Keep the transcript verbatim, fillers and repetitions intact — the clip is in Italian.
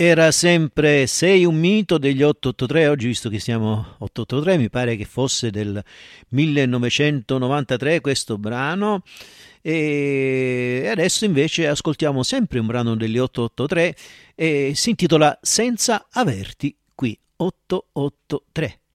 Era sempre Sei un mito degli otto otto tre, oggi visto che siamo otto otto tre mi pare che fosse del millenovecentonovantatré questo brano, e adesso invece ascoltiamo sempre un brano degli otto otto tre e si intitola Senza averti qui. otto otto tre.